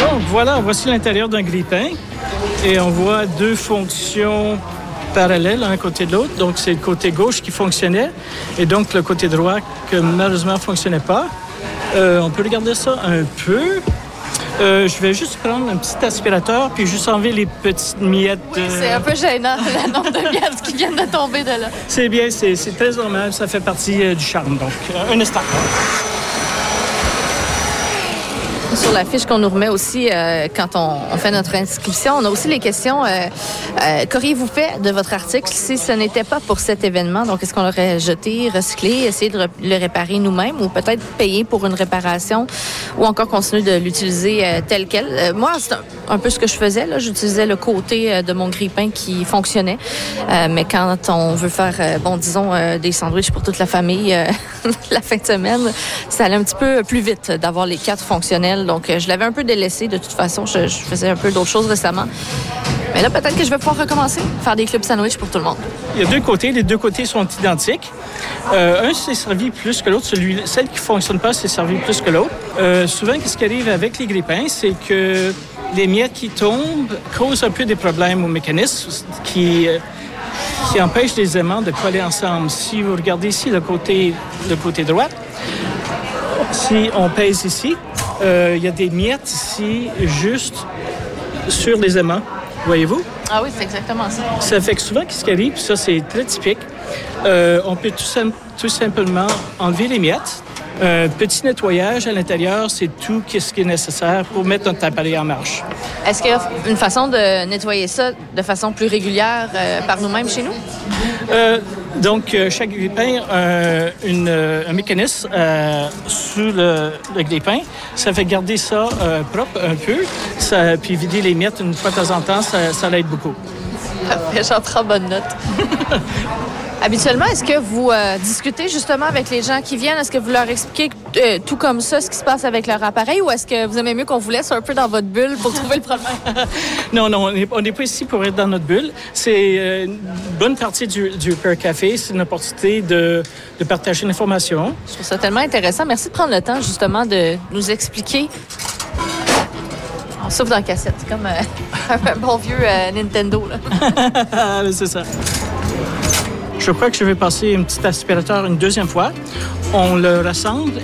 Donc voilà, voici l'intérieur d'un grille-pain et on voit deux fonctions parallèles l'un à côté de l'autre. Donc c'est le côté gauche qui fonctionnait et donc le côté droit que malheureusement ne fonctionnait pas. On peut regarder ça un peu. Je vais juste prendre un petit aspirateur puis juste enlever les petites miettes. Oui, c'est un peu gênant, le nombre de miettes qui viennent de tomber de là. C'est bien, c'est très normal, ça fait partie du charme. Donc, un instant. Sur la fiche qu'on nous remet aussi quand on fait notre inscription, on a aussi les questions. Qu'auriez-vous fait de votre article si ce n'était pas pour cet événement? Donc, est-ce qu'on l'aurait jeté, recyclé, essayé de le réparer nous-mêmes ou peut-être payer pour une réparation ou encore continuer de l'utiliser tel quel? Moi, c'est un peu ce que je faisais. Là. J'utilisais le côté de mon grille-pain qui fonctionnait. Mais quand on veut faire, disons, des sandwichs pour toute la famille la fin de semaine, ça allait un petit peu plus vite d'avoir les 4 fonctionnels. Donc, je l'avais un peu délaissé. De toute façon, je faisais un peu d'autres choses récemment. Mais là, peut-être que je vais pouvoir recommencer, faire des clubs sandwich pour tout le monde. Il y a 2 côtés. Les 2 côtés sont identiques. Un, c'est servi plus que l'autre. Celle qui ne fonctionne pas, c'est servi plus que l'autre. Souvent, ce qui arrive avec les grille-pains, c'est que les miettes qui tombent causent un peu des problèmes au mécanisme qui empêchent les aimants de coller ensemble. Si vous regardez ici le côté droit, si on pèse ici, il y a des miettes ici juste sur les aimants. Voyez-vous? Ah oui, c'est exactement ça. Ça fait que souvent, ce qui arrive, ça c'est très typique, on peut tout simplement enlever les miettes. Petit nettoyage à l'intérieur, c'est tout ce qui est nécessaire pour mettre notre appareil en marche. Est-ce qu'il y a une façon de nettoyer ça de façon plus régulière par nous-mêmes chez nous? Donc, chaque grille-pain a un mécanisme sous le grille-pain. Ça fait garder ça propre un peu, puis vider les miettes une fois de temps en temps, ça l'aide beaucoup. Parfait, j'en prends bonne note. Habituellement, est-ce que vous discutez justement avec les gens qui viennent? Est-ce que vous leur expliquez tout comme ça ce qui se passe avec leur appareil ou est-ce que vous aimez mieux qu'on vous laisse un peu dans votre bulle pour trouver le problème? Non, on n'est pas ici pour être dans notre bulle. C'est une bonne partie du Repair Café. C'est une opportunité de partager l'information. Je trouve ça tellement intéressant. Merci de prendre le temps justement de nous expliquer. On souffle dans la cassette, comme un bon vieux Nintendo. Là. C'est ça. Je crois que je vais passer un petit aspirateur une deuxième fois. On le rassemble